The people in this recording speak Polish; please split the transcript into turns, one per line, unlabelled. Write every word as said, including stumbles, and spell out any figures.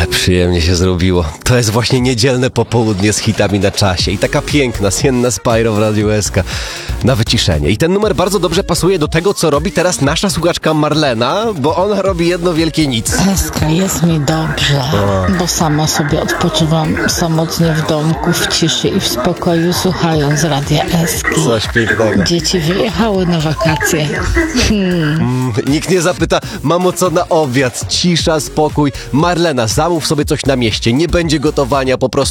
Przyjemnie się zrobiło. To jest właśnie niedzielne popołudnie z hitami na czasie. I taka piękna, Sienna Spyro w Radiu S K na wyciszenie. I ten numer bardzo dobrze pasuje do tego, co robi teraz nasza słuchaczka Marlena, bo ona robi jedno wielkie nic.
Eska, jest mi dobrze, bo sama sobie odpoczywam samotnie w domku, w ciszy i w spokoju, słuchając Radia Eski.
Coś pięknego.
Dzieci wyjechały na wakacje. Hmm.
Mm, nikt nie zapyta, mamo, co na obiad? Cisza, spokój. Marlena, zamów sobie coś na mieście. Nie będzie gotowania, po prostu